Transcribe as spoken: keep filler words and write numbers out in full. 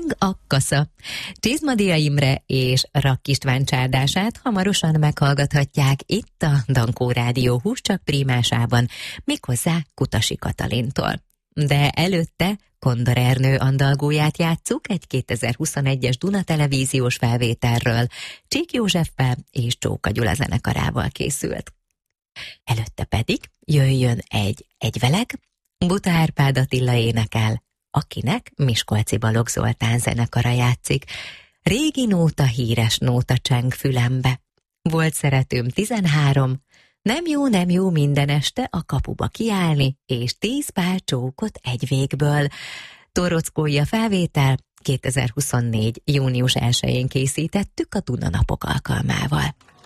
King Akkasza. Csizmadia Imre és Rakk István csárdását hamarosan meghallgathatják itt a Dankó Rádió Húscsak prímásában, méghozzá Kutasi Katalintól. De előtte Kondor Ernő andalgóját játsszuk egy kétezer-huszonegyes Duna televíziós felvételről, Csík Józseffel és Csóka Gyula zenekarával készült. Előtte pedig jöjjön egy egyveleg, Buta Árpád Attila énekel, akinek Miskolci Balogh Zoltán zenekara játszik. Régi nóta, híres nóta cseng fülembe. Volt szeretőm tizenhárom, nem jó, nem jó minden este a kapuba kiállni, és tíz pár csókot egy végből. Torockói a felvétel, kétezer-huszonnégy. június elsején készítettük a Duna napok alkalmával.